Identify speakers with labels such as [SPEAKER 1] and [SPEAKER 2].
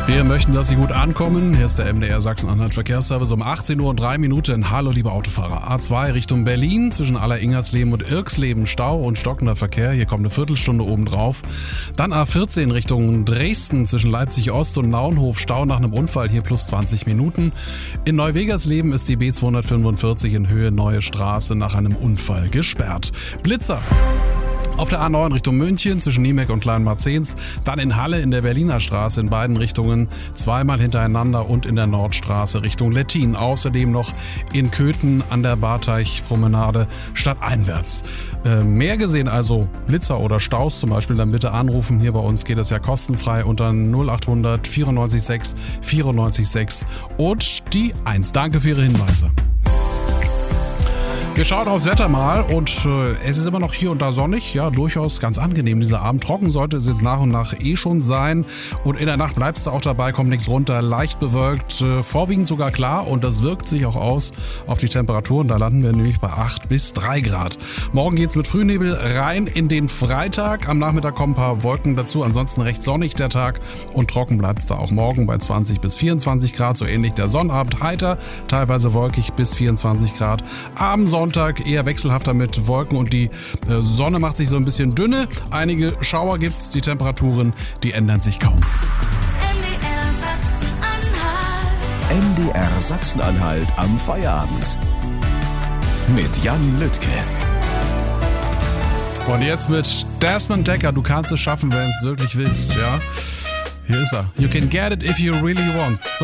[SPEAKER 1] Wir möchten, dass Sie gut ankommen. Hier ist der MDR Sachsen-Anhalt Verkehrsservice um 18:03 Uhr. Hallo liebe Autofahrer. A2 Richtung Berlin zwischen Aller-Ingersleben und Irksleben Stau und stockender Verkehr. Hier kommt eine Viertelstunde obendrauf. Dann A14 Richtung Dresden zwischen Leipzig Ost und Naunhof. Stau nach einem Unfall. Hier plus 20 Minuten. In Neuwegersleben ist die B245 in Höhe Neue Straße nach einem Unfall gesperrt. Blitzer. Auf der A9 Richtung München zwischen Niemek und Kleinmarzens, dann in Halle in der Berliner Straße in beiden Richtungen, zweimal hintereinander und in der Nordstraße Richtung Lettin. Außerdem noch in Köthen an der Barteichpromenade stadteinwärts. Mehr gesehen, also Blitzer oder Staus zum Beispiel, dann bitte anrufen. Hier bei uns geht es ja kostenfrei unter 0800 94 6 94 6 und die 1. Danke für Ihre Hinweise. Wir schauen aufs Wetter mal und es ist immer noch hier und da sonnig, ja durchaus ganz angenehm dieser Abend. Trocken sollte es jetzt nach und nach schon sein und in der Nacht bleibt es da auch dabei, kommt nichts runter, leicht bewölkt, vorwiegend sogar klar und das wirkt sich auch aus auf die Temperaturen, da landen wir nämlich bei 8 bis 3 Grad. Morgen geht's mit Frühnebel rein in den Freitag, am Nachmittag kommen ein paar Wolken dazu, ansonsten recht sonnig der Tag und trocken bleibt es da auch morgen bei 20 bis 24 Grad, so ähnlich der Sonnabend, heiter, teilweise wolkig bis 24 Grad. Am Sonntag eher wechselhafter mit Wolken und die Sonne macht sich so ein bisschen dünne. Einige Schauer gibt's, die Temperaturen, die ändern sich kaum.
[SPEAKER 2] MDR Sachsen-Anhalt am Feierabend. Mit Jan Lüttke.
[SPEAKER 1] Und jetzt mit Desmond Dekker. Du kannst es schaffen, wenn es wirklich willst, ja? Hier ist er. You can get it if you really want.